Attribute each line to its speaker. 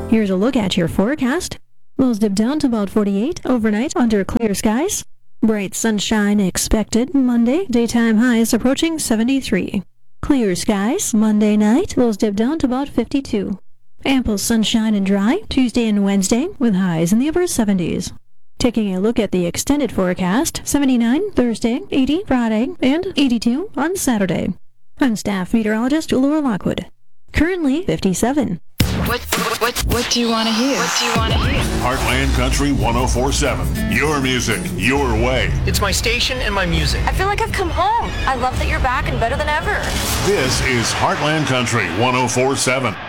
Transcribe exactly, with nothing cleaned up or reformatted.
Speaker 1: Here's a look at your forecast. Lows dip down to about forty-eight overnight under clear skies. Bright sunshine expected Monday. Daytime highs approaching seventy-three. Clear skies Monday night. Lows dip down to about fifty-two. Ample sunshine and dry Tuesday and Wednesday with highs in the upper seventies. Taking a look at the extended forecast, seventy-nine Thursday, eighty Friday, and eighty-two on Saturday. I'm staff meteorologist Laura Lockwood. Currently fifty-seven.
Speaker 2: What, what, what, what do you want to hear? What do you want to hear?
Speaker 3: Heartland Country one oh four point seven. Your music, your way.
Speaker 4: It's my station and my music.
Speaker 5: I feel like I've come home. I love that you're back and better than ever.
Speaker 3: This is Heartland Country one oh four point seven.